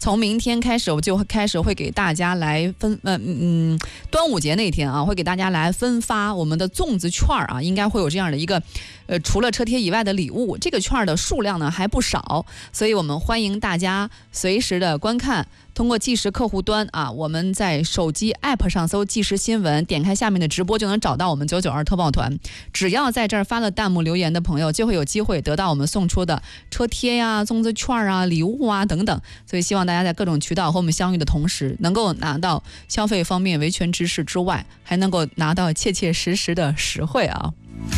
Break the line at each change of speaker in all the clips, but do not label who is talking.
从明天开始我就开始会给大家来端午节那天啊，会给大家来分发我们的粽子券啊，应该会有这样的一个除了车贴以外的礼物，这个券的数量呢还不少，所以我们欢迎大家随时的观看。通过即时客户端啊，我们在手机 App 上搜即时新闻，点开下面的直播就能找到我们992特报团。只要在这儿发了弹幕留言的朋友，就会有机会得到我们送出的车贴呀、粽子券啊、礼物啊等等。所以希望大家在各种渠道和我们相遇的同时，能够拿到消费方面维权知识之外，还能够拿到切切实实的实惠啊。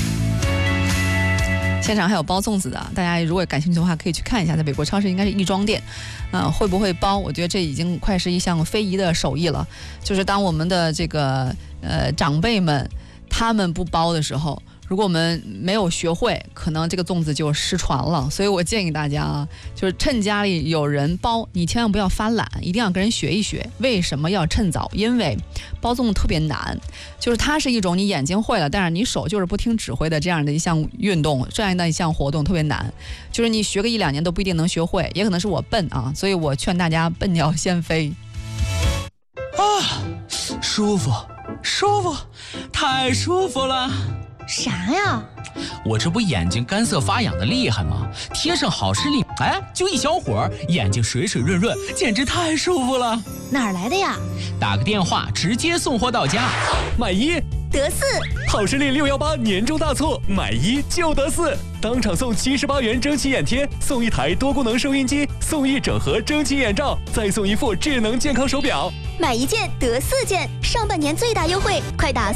现场还有包粽子的，大家如果感兴趣的话可以去看一下，在北国超市应该是亦庄店，会不会包？我觉得这已经快是一项非遗的手艺了。就是当我们的这个长辈们他们不包的时候，如果我们没有学会，可能这个粽子就失传了。所以我建议大家啊，就是趁家里有人包，你千万不要发懒，一定要跟人学一学。为什么要趁早？因为包粽子特别难，就是它是一种你眼睛会了，但是你手就是不听指挥的这样的一项运动，这样的一项活动特别难，就是你学个1-2年都不一定能学会，也可能是我笨啊，所以我劝大家笨鸟先飞。
啊，舒服，舒服，太舒服了。
啥呀？
我这不眼睛干涩发痒的厉害吗？贴上好视力，哎，就一小会儿，眼睛水水润润，简直太舒服了。
哪儿来的呀？
打个电话，直接送货到家。
买1
得4，
好视力618年终大促，买1就得4，当场送78元蒸汽眼贴，送1台多功能收音机，送1整盒蒸汽眼罩，再送1副智能健康手表。
买1件得4件，上半年最大优惠，快打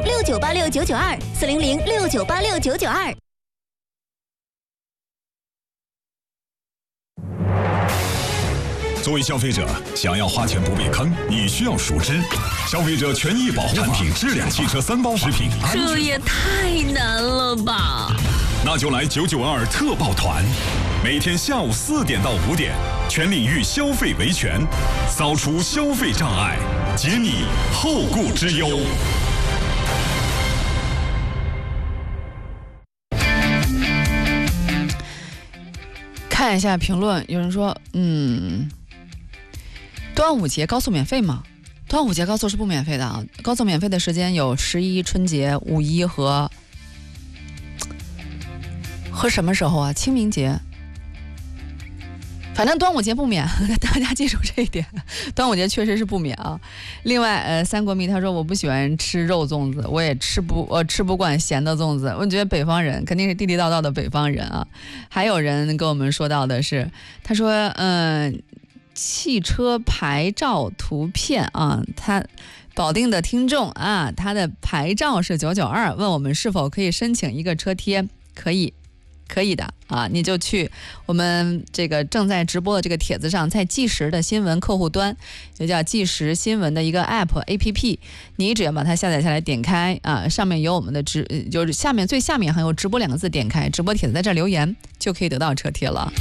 400698699240069869992。
作为消费者，想要花钱不被坑，你需要熟知消费者权益保护法、产品质量、汽车3包、食品安全。
这也太难了吧！
那就来992特报团，每天下午4点到5点，全领域消费维权，扫除消费障碍，解你后顾之忧。
看一下评论，有人说，端午节高速免费吗？端午节高速是不免费的啊，高速免费的时间有11、春节、5·1和什么时候啊？清明节。反正端午节不免，大家记住这一点。端午节确实是不免啊。另外，三国迷他说我不喜欢吃肉粽子，我也吃不惯咸的粽子。我觉得北方人肯定是地地道道的北方人啊。还有人跟我们说到的是，他说汽车牌照图片啊，他保定的听众啊，他的牌照是992，问我们是否可以申请一个车贴，可以的啊，你就去我们这个正在直播的这个帖子上，在即时的新闻客户端，也叫即时新闻的一个 APP， 你只要把它下载下来，点开啊，上面有我们的就是最下面还有直播2个字，点开直播帖子，在这留言就可以得到车贴了。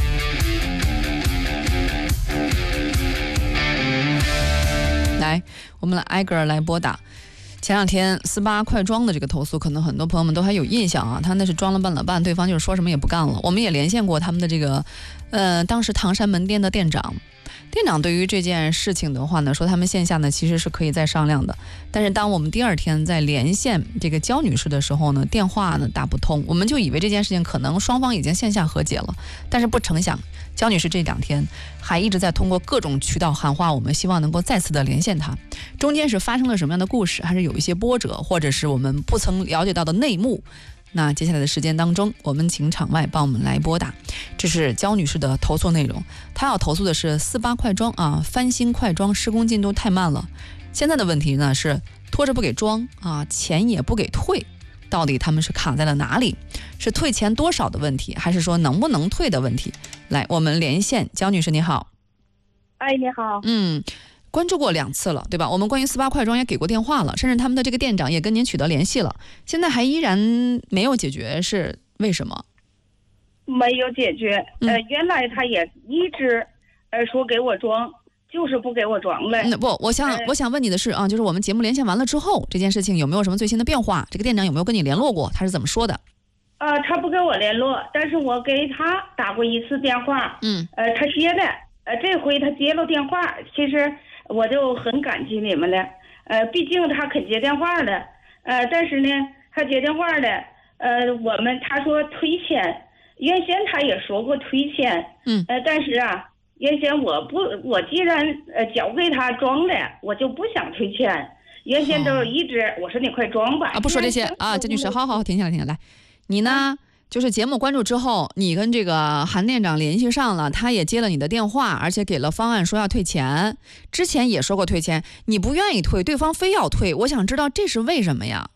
来，我们来挨个来拨打。前2天48快装的这个投诉，可能很多朋友们都还有印象啊。他那是装了办了办，对方就是说什么也不干了。我们也连线过他们的这个，当时唐山门店的店长。店长对于这件事情的话呢，说他们线下呢其实是可以再商量的。但是当我们第2天在连线这个焦女士的时候呢，电话呢打不通，我们就以为这件事情可能双方已经线下和解了，但是不成想，焦女士这2天还一直在通过各种渠道喊话，我们希望能够再次的连线她。中间是发生了什么样的故事，还是有一些波折，或者是我们不曾了解到的内幕？那接下来的时间当中，我们请场外帮我们来拨打。这是焦女士的投诉内容，她要投诉的是48快装啊，翻新快装施工进度太慢了。现在的问题呢是拖着不给装啊，钱也不给退，到底他们是卡在了哪里？是退钱多少的问题，还是说能不能退的问题？来，我们连线焦女士，你好。
哎，你好。
关注过2次了，对吧？我们关于48快装也给过电话了，甚至他们的这个店长也跟您取得联系了，现在还依然没有解决，是为什么？
没有解决。原来他也一直说给我装，就是不给我装了。
我想问你的是啊，就是我们节目连线完了之后，这件事情有没有什么最新的变化？这个店长有没有跟你联络过？他是怎么说的？
他不跟我联络，但是我给他打过1次电话。他接了。 这回他接了电话，其实我就很感激你们了。毕竟他肯接电话了。但是呢，他接电话了，他说退钱，原先他也说过退钱。但是啊，原先我既然交给他装了，我就不想退钱。原先都一直我说你快装吧。
不说这些啊，江女士，好，停下来，来，你呢？就是节目关注之后，你跟这个韩店长联系上了，他也接了你的电话，而且给了方案说要退钱。之前也说过退钱，你不愿意退，对方非要退，我想知道这是为什么呀？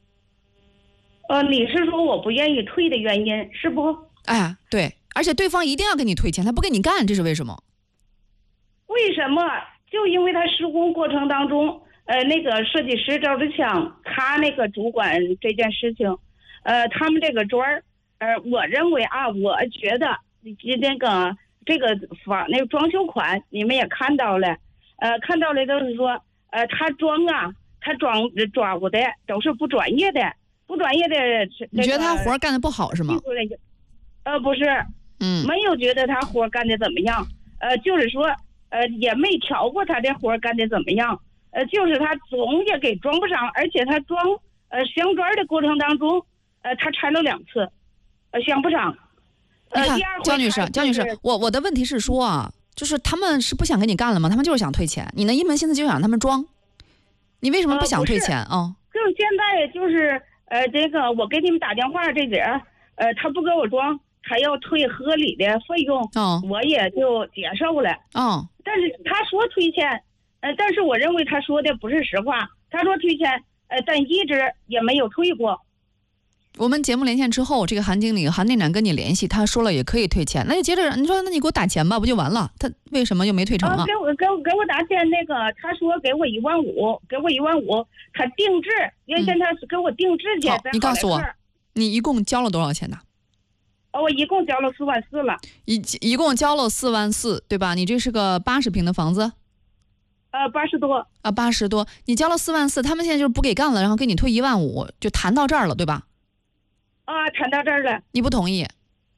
你是说我不愿意退的原因是不？
哎，对，而且对方一定要给你退钱，他不跟你干，这是为什么？
为什么？就因为他施工过程当中，那个设计师赵志强，他那个主管这件事情，他们这个砖儿。我认为啊，我觉得这个房那个装修款你们也看到了，都是说，他装啊，他抓过的都是不专业的。你
觉得他活干得不好是吗？
不是，没有觉得他活干得怎么样，就是说，也没调过他这活干得怎么样，就是他总也给装不上，而且他装镶砖的过程当中，他拆了2次。镶不上。
你看，江女士，我的问题是说啊，就是他们是不想跟你干了吗？他们就是想退钱，你呢一门心思就想让他们装，你为什么不想退钱啊？
就是现在就是这个我给你们打电话这人，他不给我装，他要退合理的费用，我也就接受了。但是他说退钱，但是我认为他说的不是实话，他说退钱，但一直也没有退过。
我们节目连线之后，这个韩经理、韩店长跟你联系，他说了也可以退钱，那就接着你说，那你给我打钱吧，不就完了？他为什么又没退成啊？
给我打钱，那个他说给我15000，给我15000，他定制，原先他给我定制去。
好，你告诉我，你一共交了多少钱呢？
我一共交了44000了。
一共交了44000，对吧？你这是个80平的房子。
80多
啊，80多，你交了44000，他们现在就是不给干了，然后给你退15000，就谈到这儿了，对吧？
谈到这儿了。
你不同意？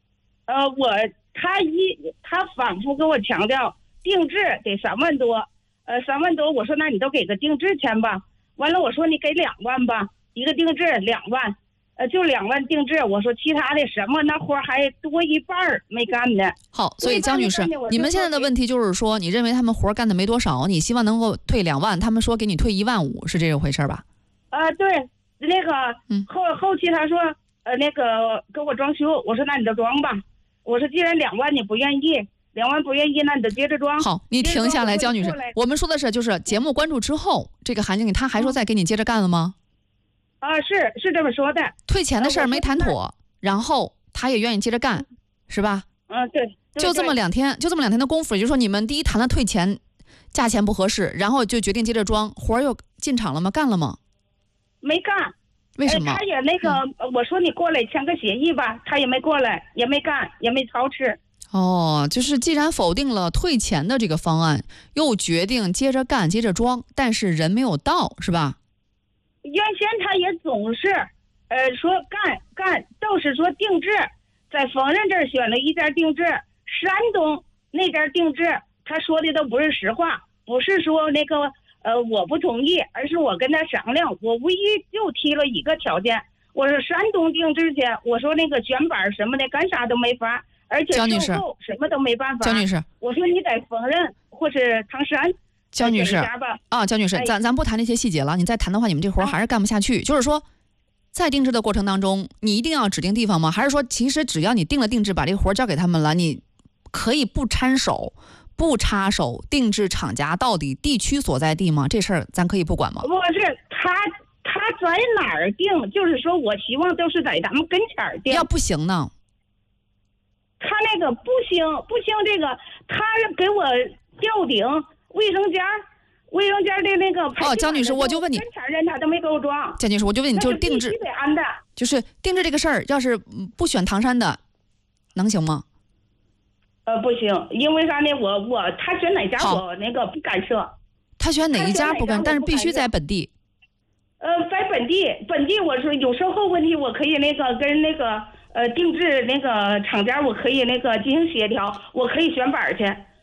他反复跟我强调定制得3万多，3万多，我说那你都给个定制钱吧。完了我说你给2万吧，一个定制2万，就2万定制。我说其他的什么那活还多一半没干的。
好，所以江女士，你们现在的问题就是说，你认为他们活干的没多少，你希望能够退2万，他们说给你退15000，是这回事吧？
对，那个后期他说。那个给我装修，我说那你就装吧。我说既然2万你不愿意，2万不愿意，那你就接着装。
好，你停下来，江女士，我们说的是就是节目关注之后，这个韩经理他还说再给你接着干了吗？
是这么说的。
退钱的事儿没谈妥，然后他也愿意接着干，是吧？
对。
就这么2天的功夫，也就是说你们第一谈了退钱，价钱不合适，然后就决定接着装，活儿又进场了吗？干了吗？
没干。
为什么？
他也那个，我说你过来签个协议吧，他也没过来，也没干，也没操持。
就是既然否定了退钱的这个方案，又决定接着干接着装，但是人没有到，是吧？
原先他也总是说干，都是说定制，在缝纫这儿选了一家定制，山东那家定制，他说的都不是实话，不是说那个我不同意，而是我跟他商量，我无疑就提了一个条件，我说山东定制去，我说那个卷板什么的干啥都没法，而且售后什么都没办法。
江女士，
我说你在缝纫或是唐山。
江女士江女士，咱不谈那些细节了，你再谈的话，你们这活还是干不下去。就是说，在定制的过程当中，你一定要指定地方吗？还是说，其实只要你定了定制，把这个活交给他们了，你可以不插手定制厂家到底地区所在地吗？这事儿咱可以不管吗？
不是，他在哪儿定？就是说我希望都是在咱们跟前定。
要不行呢？
他那个不行，这个他给我吊顶卫生间的那个
江女士，我就问你，
跟前人他都没给我装。
江女士，我就问你，就是定制
得安的，
就是定制这个事儿，要是不选唐山的，能行吗？
不行，因为啥呢？他选哪家我那个不干涉。
他选哪一家不干，但是必须在本地。
在本地我说有售后问题，我可以那个跟那个定制那个厂家，我可以那个进行协调，我可以选板去。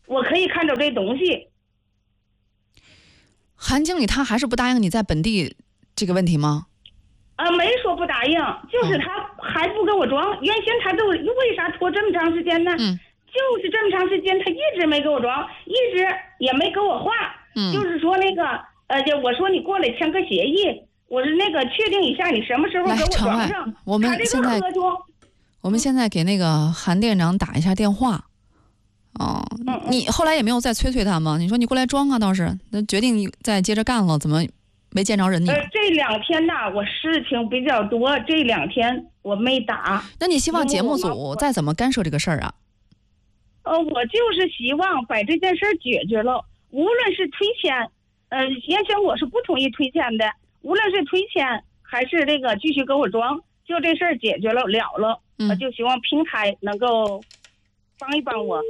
我可以看着这东西。
韩经理他还是不答应你在本地这个问题吗？
没说不答应，就是他还不给我装。原先他都为啥拖这么长时间呢？就是这么长时间他一直没给我装，一直也没给我画。就是说那个我说你过来签个协议，我是那个确定一下你什么时候给我装上。
我们现在给那个韩店长打一下电话。你后来也没有再催他吗？你说你过来装啊，倒是那决定你再接着干了，怎么没见着人呢？
这2天呐，我事情比较多，这2天我没打。
那你希望节目组再怎么干涉这个事儿啊？
我就是希望把这件事解决了，无论是退钱，原先我是不同意退钱的，无论是退钱还是这个继续给我装，就这事儿解决了。我就希望平台能够帮一帮我。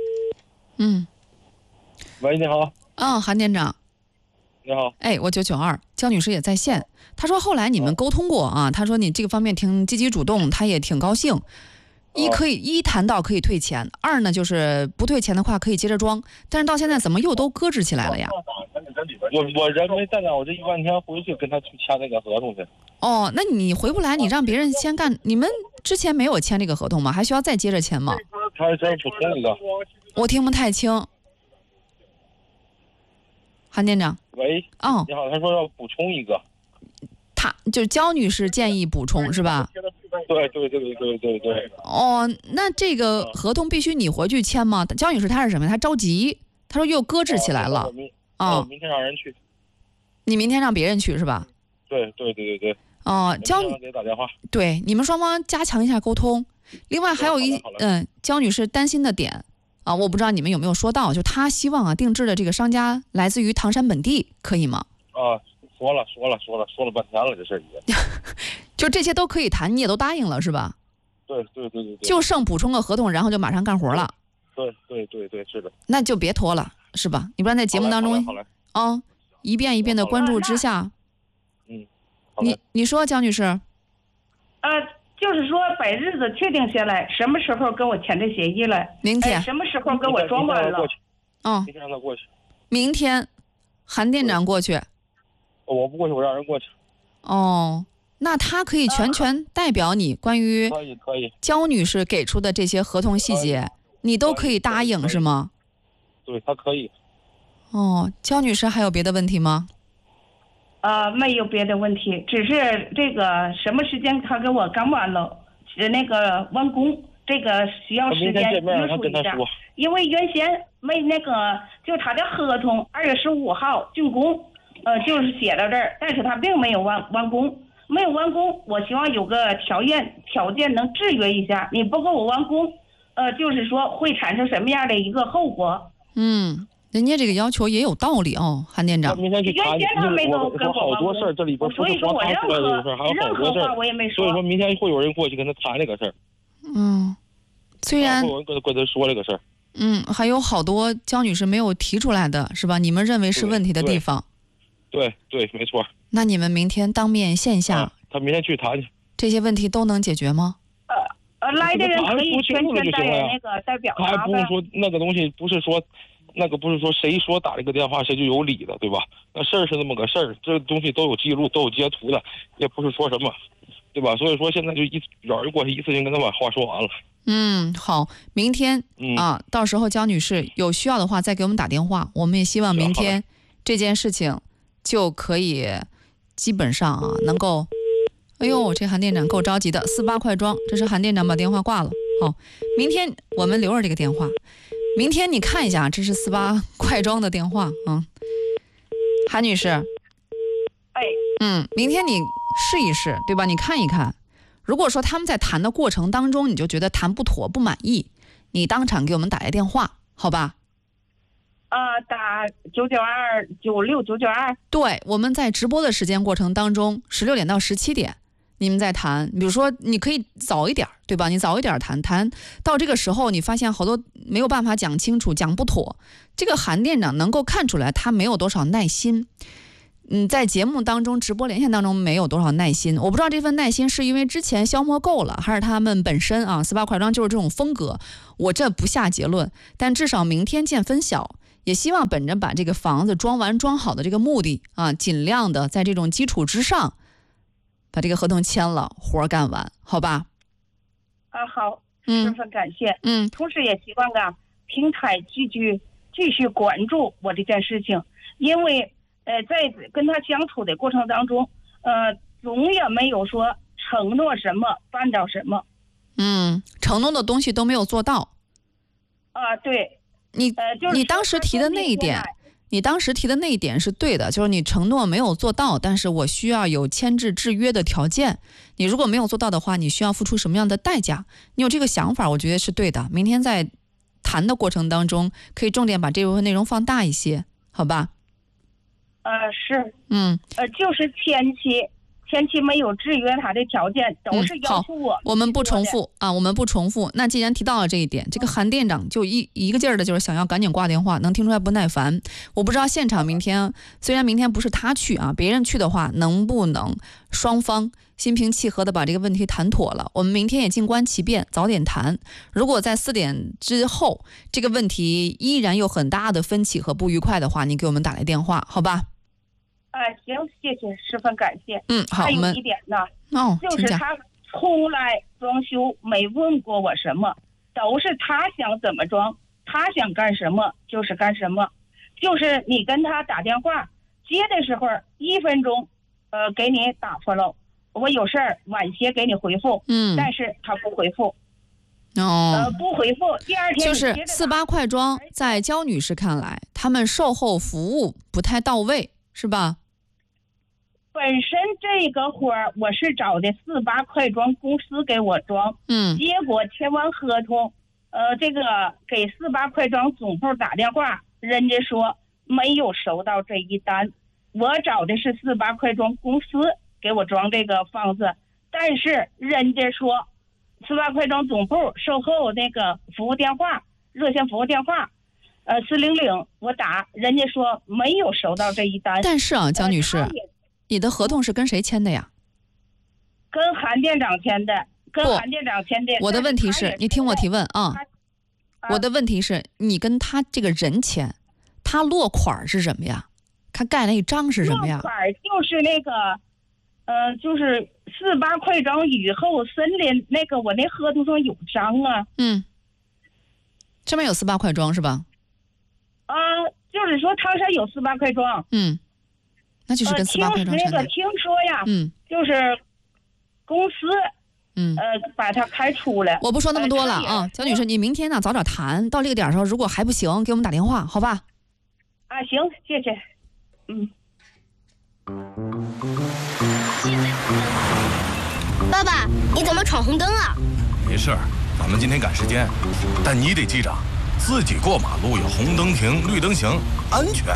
喂，你好。
韩店长。
你好。
我992，焦女士也在线。她说后来你们沟通过啊，她说你这个方面挺积极主动，她也挺高兴。一谈到可以退钱，2呢就是不退钱的话可以接着装，但是到现在怎么又都搁置起来了呀？
我人没在那，我这1半天回去跟他签那个合同去。
那你回不来，你让别人先干。你们之前没有签这个合同吗？还需要再接着签吗？
他是补充一个。
我听不太清。韩店长。
喂。你好，他说要补充一个。
他就是焦女士建议补充是吧？
对。
那这个合同必须你回去签吗？焦女士她是什么？她着急，她说又搁置起来了。
我明天让人去。
你明天让别人去是吧？
对。
焦
给打电话。
对，你们双方加强一下沟通。另外还有焦女士担心的点我不知道你们有没有说到，就她希望定制的这个商家来自于唐山本地，可以吗？
说了半天了，这事已经。
就这些都可以谈，你也都答应了是吧？
对。
就剩补充个合同，然后就马上干活了。
对，是的。
那就别拖了，是吧？你不然在节目当中一遍一遍的关注之下。你说焦女士。
就是说把日子确定下来，什么时候跟我签这协议了？
明天。
什么时候跟我装完了？
明天让他过去。
明天，韩店长过去。
我不过去，我让人过去。
那他可以全权代表你，关于
可以
焦女士给出的这些合同细节，你都可以答应是吗？
对，他可以。
焦女士还有别的问题吗？
没有别的问题，只是这个什么时间他给我干完了，那个完工，这个需要时间约束一下。因为原先没那个，就他的合同2月15号竣工，就是写到这儿，但是他并没有完工，没有完工。我希望有个条件能制约一下，你不给我完工，就是说会产生什么样的一个后果？
人家这个要求也有道理韩店长。
明天去查，
原先他没有跟
好多事儿，这里边不是光他出来的事儿，还有好多事儿。所以说明天会有人过去跟他谈这个事儿。
虽然
会有人跟他说这个事儿。
还有好多焦女士没有提出来的是吧？你们认为是问题的地方。
对，没错。
那你们明天当面线下，
他明天去谈去。
这些问题都能解决吗？
来的人可以全权代表他
还不用说那个东西，不是说谁说打这个电话谁就有理的，对吧？那事儿是那么个事儿，这东西都有记录，都有截图的，也不是说什么，对吧？所以说现在就找人过去一次性跟他把话说完了。
好，明天到时候焦女士有需要的话再给我们打电话，我们也希望明天这件事情就可以基本上能够。这韩店长够着急的，48快装，这是韩店长把电话挂了。明天我们留着这个电话，明天你看一下，这是48快装的电话韩女士。明天你试一试，对吧？你看一看，如果说他们在谈的过程当中，你就觉得谈不妥、不满意，你当场给我们打来电话，好吧？
打992969992。
对，我们在直播的时间过程当中，16点到17点，你们在谈。比如说，你可以早一点，对吧？你早一点谈到这个时候，你发现好多没有办法讲清楚、讲不妥，这个韩店长能够看出来他没有多少耐心。 在节目当中直播连线当中没有多少耐心，我不知道这份耐心是因为之前消磨够了，还是他们本身啊，48快装就是这种风格，我这不下结论，但至少明天见分晓。也希望本着把这个房子装完装好的这个目的啊，尽量的在这种基础之上，把这个合同签了，活干完，好吧？
好，十分感谢。同时也希望平台继续关注我这件事情，因为在跟他相处的过程当中，总也没有说承诺什么办到什么。
承诺的东西都没有做到。
对。
你当时提的那一点，你当时提的那一点是对的，就是你承诺没有做到，但是我需要有签字制约的条件。你如果没有做到的话，你需要付出什么样的代价？你有这个想法，我觉得是对的。明天在谈的过程当中，可以重点把这部分内容放大一些，好吧？
是。就是前期没有制约他的条件，都是要求我们不重复
啊，我们不重复。那既然提到了这一点，这个韩店长就一个劲儿的就是想要赶紧挂电话，能听出来不耐烦。我不知道现场明天虽然明天不是他去啊，别人去的话，能不能双方心平气和的把这个问题谈妥了？我们明天也静观其变，早点谈。如果在4点之后这个问题依然有很大的分歧和不愉快的话，你给我们打来电话，好吧？
行，谢谢，十分感谢。
好，
还有一点呢，就是他从来装修没问过我什么，都是他想怎么装，他想干什么就是干什么。就是你跟他打电话接的时候1分钟，给你打发了，我有事儿晚些给你回复，但是他不回复。不回复，第二天
就是48快装，在焦女士看来，他们售后服务不太到位，是吧？
本身这个活儿我是找的48快装公司给我装，结果签完合同，这个给48快装总部打电话，人家说没有收到这一单。我找的是48快装公司给我装这个房子，但是人家说48快装总部售后那个服务电话，热线服务电话400，我打，人家说没有收到这一单。
但是啊，焦女士，你的合同是跟谁签的呀？
跟韩店长签的。跟韩店长签的。
我的问题是，你听我提问啊。我的问题是，你跟他这个人签，他落款是什么呀？他盖那一张是什么呀？
落款就是那个，就是48快装雨后森林那个，我那合同上有章啊。
上面有48快装是吧？
就是说他是有48快装。
那就是跟48快装签的。
听说呀，就是公司，把他开除了。
我不说那么多了啊，焦女士，你明天呢早点谈，到这个点的时候，如果还不行，给我们打电话，好吧？
行，谢谢。
爸爸，你怎么闯红灯啊？
没事，咱们今天赶时间，但你得记着，自己过马路有红灯停，绿灯行，安全。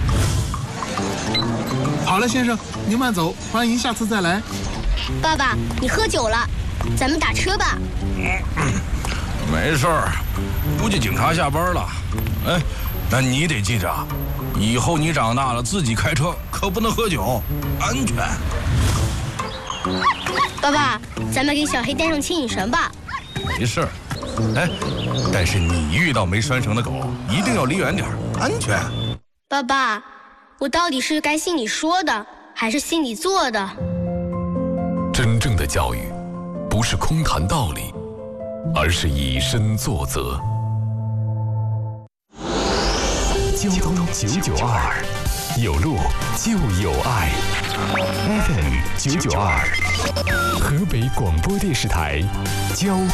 好了，先生，您慢走，欢迎下次再来。
爸爸，你喝酒了，咱们打车吧。
没事儿，估计警察下班了。那你得记着，以后你长大了自己开车可不能喝酒，安全。
爸爸，咱们给小黑带上牵引绳吧。
没事，但是你遇到没拴绳的狗，一定要离远点，安全。
爸爸，我到底是该信你说的，还是信你做的？
真正的教育，不是空谈道理，而是以身作则。交通992，有路就有爱。FM 992，河北广播电视台交